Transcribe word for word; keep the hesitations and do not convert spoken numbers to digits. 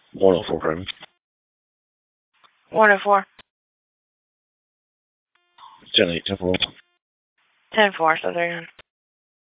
one oh four prime. one oh four. ten eight, ten four. ten four, so they're